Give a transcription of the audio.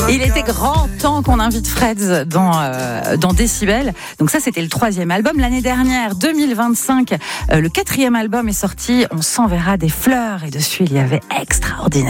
Il était grand temps qu'on invite Freds dans Décibel. Donc ça, c'était le 3e album. L'année dernière, 2025, le 4e album est sorti. On s'enverra des fleurs. Et dessus, il y avait Extraordinaire.